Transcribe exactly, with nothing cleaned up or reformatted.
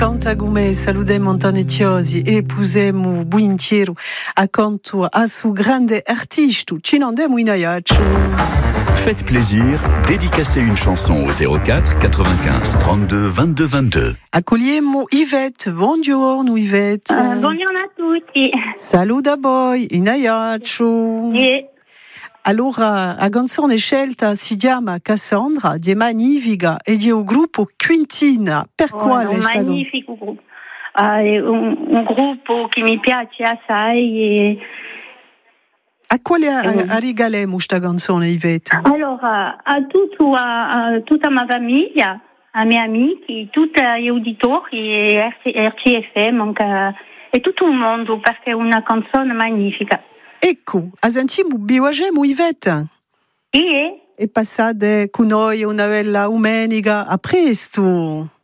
Cantagume, saludem Montanetiosi e pusemo buintiero accanto a su grande artista, ci andemo in aiaccio. Faites plaisir, dédicacez une chanson au zéro quatre quatre-vingt-quinze trente-deux vingt-deux vingt-deux. Accogliamo Yvette, buongiorno Yvette. Uh, buongiorno a tutti. Saluto a voi, in aiaccio. E... Allora, la canzone scelta si chiama Cassandra, di Magnifica e di un gruppo Quintina. Per oh, quale un sta magnifico gruppo. Uh, un, un gruppo che mi piace assai. E... A quale um, a regalemo questa canzone, Yvette? Allora, a, tutto, a, a tutta la mia famiglia, a miei amici, tutti gli uditori, R C F M anche, e tutto il mondo, perché è una canzone magnifica. Ecco, a sentiamo biogemo Yvette. E? E passate con noi una bella domenica. A presto!